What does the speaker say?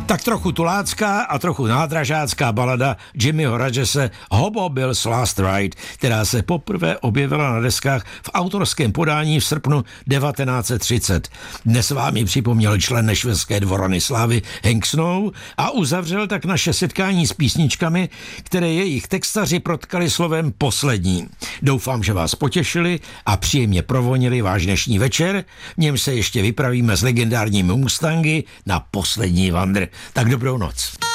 Tak trochu tulácká a trochu nádražácká balada Jimmyho Rogese Hobo Bill's Last Ride, která se poprvé objevila na deskách v autorském podání v srpnu 1930. Dnes vám ji připomněl člen Nešvilské dvorany slávy Hank Snow a uzavřel tak naše setkání s písničkami, které jejich textaři protkali slovem poslední. Doufám, že vás potěšili a příjemně provonili váš dnešní večer, v něm se ještě vypravíme s legendárními Mustangy na poslední vandr. Tak dobrou noc.